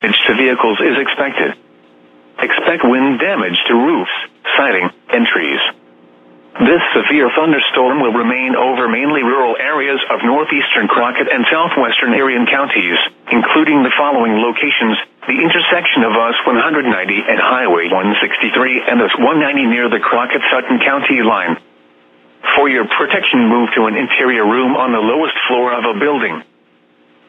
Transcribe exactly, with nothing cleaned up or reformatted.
to vehicles is expected. Expect wind damage to roofs, siding, and trees. This severe thunderstorm will remain over mainly rural areas of northeastern Crockett and southwestern Marion counties, including the following locations: the intersection of U S one ninety and Highway one sixty-three and U S one ninety near the Crockett-Sutton County line. For your protection, move to an interior room on the lowest floor of a building.